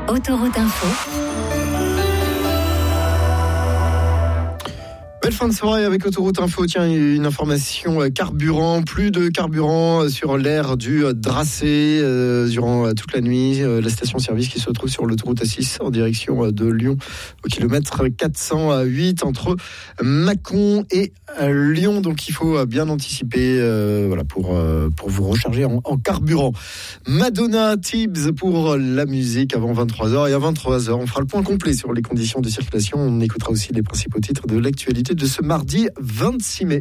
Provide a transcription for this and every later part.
Autoroute Info. Belle fin de soirée avec Autoroute Info. Tiens, une information carburant. Plus de carburant sur l'aire du Dracé durant toute la nuit. La station-service qui se trouve sur l'autoroute A6 en direction de Lyon au kilomètre 408 entre Mâcon et Lyon. Donc il faut bien anticiper pour vous recharger en carburant. Madonna Tibbs pour la musique avant 23h. Et à 23h, on fera le point complet sur les conditions de circulation. On écoutera aussi les principaux titres de l'actualité de ce mardi 26 mai.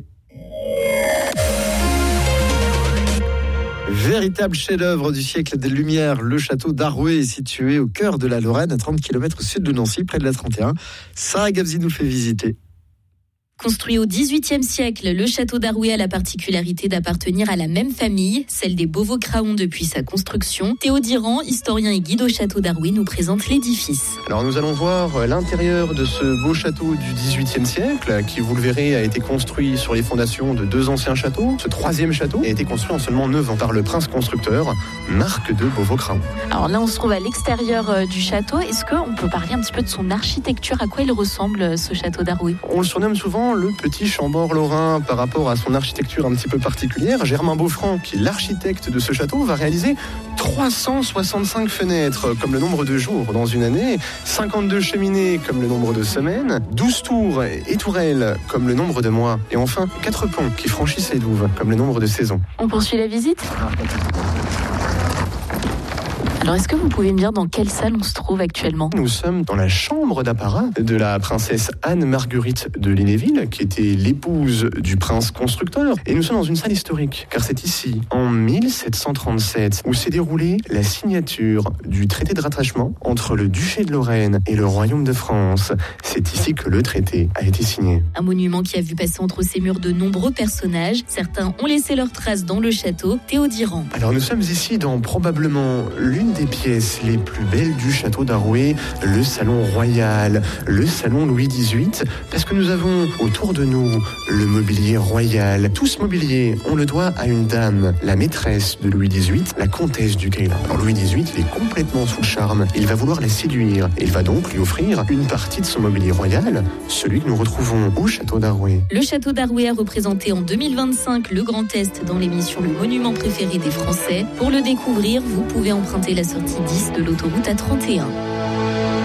Véritable chef-d'œuvre du siècle des Lumières, le château d'Arouet est situé au cœur de la Lorraine, à 30 km au sud de Nancy, près de la 31. Sarah Gabzi nous le fait visiter. Construit au XVIIIe siècle, le château d'Arouet a la particularité d'appartenir à la même famille, celle des Beauvau-Craon depuis sa construction. Théo Diran, historien et guide au château d'Arouet, nous présente l'édifice. Alors nous allons voir l'intérieur de ce beau château du XVIIIe siècle, qui vous le verrez a été construit sur les fondations de deux anciens châteaux. Ce troisième château a été construit en seulement 9 ans par le prince constructeur Marc de Beauvau-Craon. Alors là on se trouve à l'extérieur du château. Est-ce qu'on peut parler un petit peu de son architecture? À quoi il ressemble ce château d'Arouet? On le surnomme souvent le petit Chambord lorrain par rapport à son architecture un petit peu particulière. Germain Beaufranc, qui est l'architecte de ce château, va réaliser 365 fenêtres comme le nombre de jours dans une année, 52 cheminées comme le nombre de semaines, 12 tours et tourelles comme le nombre de mois, et enfin 4 ponts qui franchissent les douves comme le nombre de saisons. On poursuit la visite ? Alors, est-ce que vous pouvez me dire dans quelle salle on se trouve actuellement? Nous sommes dans la chambre d'apparat de la princesse Anne-Marguerite de Lunéville, qui était l'épouse du prince constructeur. Et nous sommes dans une salle historique, car c'est ici, en 1737, où s'est déroulée la signature du traité de rattachement entre le duché de Lorraine et le royaume de France. C'est ici que le traité a été signé. Un monument qui a vu passer entre ses murs de nombreux personnages. Certains ont laissé leurs traces dans le château. Théo Diran. Alors nous sommes ici dans probablement l'une des pièces les plus belles du château d'Arouet, le salon royal, le salon Louis XVIII, parce que nous avons autour de nous le mobilier royal. Tout ce mobilier, on le doit à une dame, la maîtresse de Louis XVIII, la comtesse du Gayla. Alors Louis XVIII, il est complètement sous le charme. Il va vouloir la séduire et il va donc lui offrir une partie de son mobilier royal, celui que nous retrouvons au château d'Arouet. Le château d'Arouet a représenté en 2025 le Grand Est dans l'émission Le Monument préféré des Français. Pour le découvrir, vous pouvez emprunter la sortie 10 de l'autoroute A31.